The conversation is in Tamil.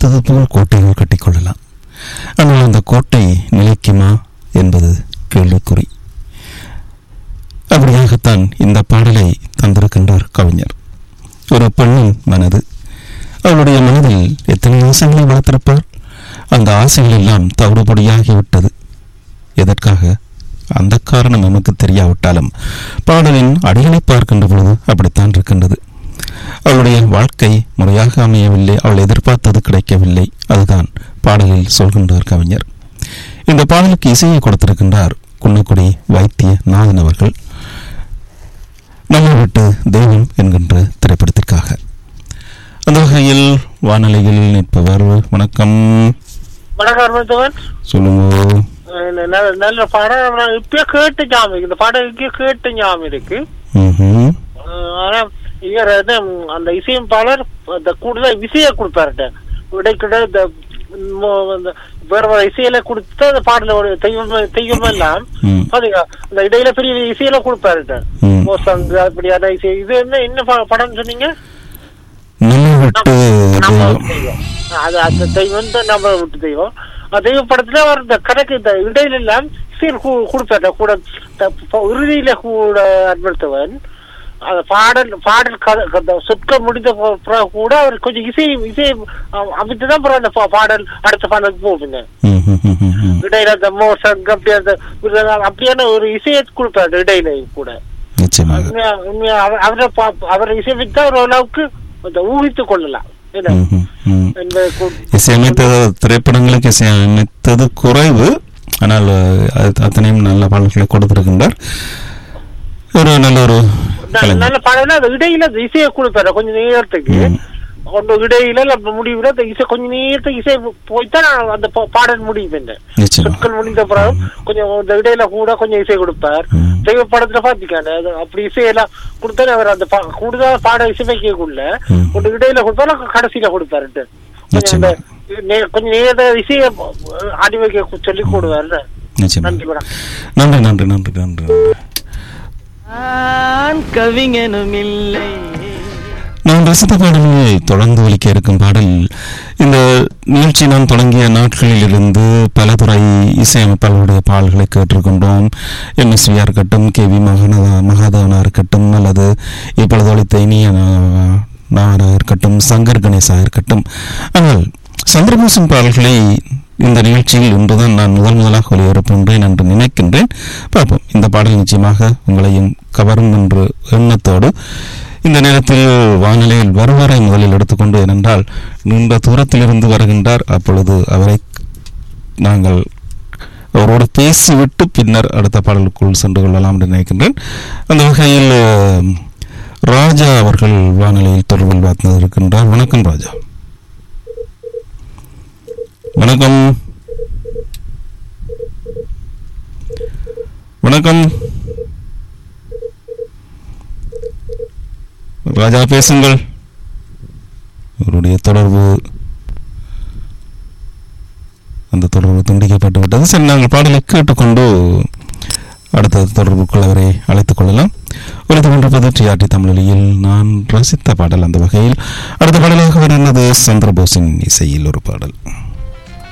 நினைத்தது போல் கோட்டைகள் கட்டிக்கொள்ளலாம். ஆனால் அந்த கோட்டை நிலைக்குமா என்பது கேள்விக்குறி. அப்படியாகத்தான் இந்த பாடலை தந்திருக்கின்றார் கவிஞர். ஒரு பெண்ணின் மனது, அவளுடைய மனதில் எத்தனை ஆசைகளை வளர்த்திருப்பார். அந்த ஆசைகள் எல்லாம் தவிடுபடியாகிவிட்டது. எதற்காக? அந்த காரணம் நமக்கு தெரியாவிட்டாலும் பாடலின் அடிகளை பார்க்கின்ற பொழுது அப்படித்தான் இருக்கின்றது. அவளுடைய வாழ்க்கை முறையாக அமையவில்லை, அவள் எதிர்பார்த்தது கிடைக்கவில்லை. அதுதான் பாடலில் சொல்கின்றார் கவிஞர். இந்த பாடலுக்கு இசையை கொடுத்திருக்கின்றார் குன்னக்குடி வைத்திய நாதன் அவர்கள். நம்மை விட்டு தெய்வம் என்கின்ற திரைப்படத்திற்காக. அந்த வகையில் வானொலியில் நிற்பவர் வணக்கம். சொல்லுங்க. நல்ல பாடம் இப்ப கேட்டு ஞாபகம், இந்த பாடம் கேட்டு ஞாபகம் இருக்கு. ஆனா இவர் அந்த இசையமைப்பாளர் கூடுதல் இசையை கொடுப்பாருட்ட இடைக்கிட்ட வேற வேற இசையில கொடுத்து அந்த பாடல தெய்வம் எல்லாம் அந்த இடையில பெரிய இசையில கொடுப்பாருட்ட மோசங்க அப்படியான இசை. இது என்ன படம் சொன்னீங்க? அது அந்த தெய்வம் தான் நம்ம விட்டு தெய்வம். தெய்வ படத்துல அவர் இந்த கணக்கு இந்த இடையில எல்லாம் இசை கொடுப்பாரு கூட இறுதியில கூட அன்படுத்தவன் அந்த பாடல் சொற்கள் முடிந்த பிறகு கூட அவர் கொஞ்சம் இசை அமைத்துதான் பிறகு அந்த பாடல் அடுத்த பாடலுக்கு போகுங்க. இடையில அந்த மோசங்க அப்படியான ஒரு இசையை கொடுப்பாரு இடையில கூட. அவரை இசைவித்தா ஓரளவுக்கு ஊகித்துக் கொள்ளலாம். இசையமைத்தது திரைப்படங்களுக்கு இசையமைத்தது குறைவு, ஆனால் அத்தனையும் நல்ல பாடல்களை கொடுத்திருக்கின்றார். ஒரு நல்ல ஒரு நல்ல பாடல அந்த இடையில இசையை கொடுப்பாரு கொஞ்சம் நேரத்துக்கு இடையில முடிவுல அந்த இசை கொஞ்சம் நேரத்துக்கு இசை போய்தான் அந்த பாடல் முடியும். சொற்கள் முடிந்த பிறகு கொஞ்சம் இந்த இடையில கூட கொஞ்சம் இசை கொடுப்பார். தெய்வ படத்துல பாத்திக்கான அப்படி இசையெல்லாம் கொடுத்தாரு. அவர் அந்த கூடுதல் பாட இசைமைக்குள்ள கொஞ்சம் இடையில கொடுத்தாலும் கடைசியில கொடுப்பாரு. கொஞ்சம் நேர இசைய அடிமைக்க சொல்லி கூடுவாரு. நன்றி நன்றி நன்றி நன்றி நன்றி. கவிஞனும் இல்லை. நான் ரசித்த பாடலை தொடர்ந்து ஒலிக்க இருக்கும் பாடல். இந்த நிகழ்ச்சி நான் தொடங்கிய நாட்களில் இருந்து பல துறை இசையமைப்பாளருடைய பாடல்களை கேட்டிருக்கின்றோம். MSV இருக்கட்டும், KV மகாதேவனா இருக்கட்டும், அல்லது இப்பொழுது ஒலித்த இனிய நாடா இருக்கட்டும், சங்கர் கணேசா இருக்கட்டும். ஆனால் சந்திரபோசன் பாடல்களை இந்த நிகழ்ச்சியில் இன்றுதான் நான் முதலாக ஒளிபரப்புகின்றேன் என்று நினைக்கின்றேன். பார்ப்போம், இந்த பாடல் நிச்சயமாக உங்களையும் கவரும் என்று எண்ணத்தோடு இந்த நேரத்தில் வானிலையில் வருவாரை முதலில் எடுத்துக்கொண்டு, ஏனென்றால் நீண்ட தூரத்திலிருந்து வருகின்றார். அப்பொழுது அவரை நாங்கள் அவரோடு பேசிவிட்டு பின்னர் அடுத்த பாடலுக்குள் சென்று கொள்ளலாம் என்று நினைக்கின்றேன். அந்த வகையில் ராஜா அவர்கள் வானிலையில் தொடர்பில் பார்த்து இருக்கின்றார். வணக்கம் ராஜா. வணக்கம். வணக்கம் ராஜா, பேசுங்கள். அவருடைய தொடர்பு அந்த தொடர்பு துண்டிக்கப்பட்டு விட்டது. சரி, நாங்கள் பாடலை கேட்டுக்கொண்டு அடுத்த தொடர்புக்குள் அவரை அழைத்துக் கொள்ளலாம். உலக கொண்டிருப்பது TRT தமிழொலியில் நான் ரசித்த பாடல். அந்த வகையில் அடுத்த பாடலாக வருகிறது சந்திரபோஸின் இசையில் ஒரு பாடல்.